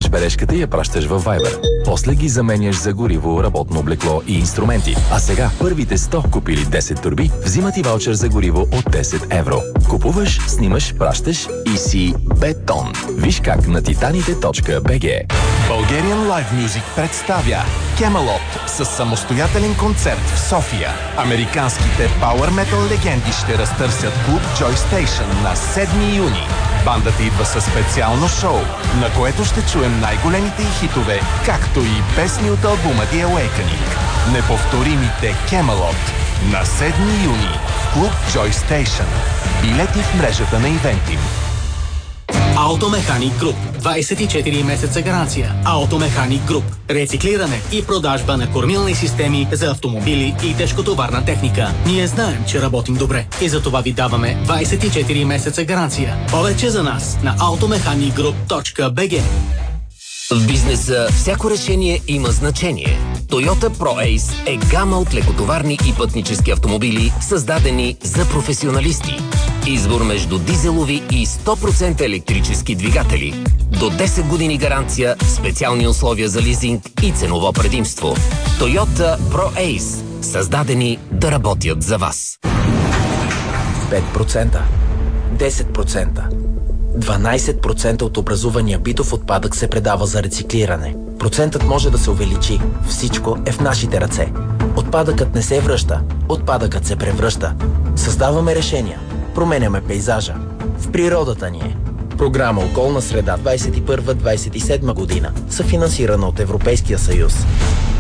бележката и я пращаш във Viber. После ги заменяш за гориво, работно облекло и инструменти. А сега първите 100 купили 10 торби взимат и ваучер за гориво от 10 евро. Купуваш, снимаш, пращаш и си бетон. Виж как на titaните.bg. Bulgarian Live Music представя Camelot с самостоятелен концерт в София. Американските Power Metal легенди ще разтърсят клуб Joy Station на 7 юни. Бандата идва със специално шоу, на което ще чуем най-големите й хитове, както и песни от албума The Awakening. Неповторимите Camelot на 7 юни в клуб Joy Station. Билети в мрежата на Eventim. Автомеханик Груп. 24 месеца гаранция. Автомеханик Груп. Рециклиране и продажба на кормилни системи за автомобили и тежкотоварна техника. Ние знаем, че работим добре и за това ви даваме 24 месеца гаранция. Повече за нас на automechanicgroup.bg. В бизнеса всяко решение има значение. Toyota Pro Ace е гама от лекотоварни и пътнически автомобили, създадени за професионалисти. Избор между дизелови и 100% електрически двигатели. До 10 години гаранция, специални условия за лизинг и ценово предимство. Toyota Pro Ace. Създадени да работят за вас. 5%. 10%. 12% от образувания битов отпадък се предава за рециклиране. Процентът може да се увеличи. Всичко е в нашите ръце. Отпадъкът не се връща. Отпадъкът се превръща. Създаваме решения. Променяме пейзажа. В природата ни е. Програма Околна среда 21-27 година. Съфинансирана от Европейския съюз.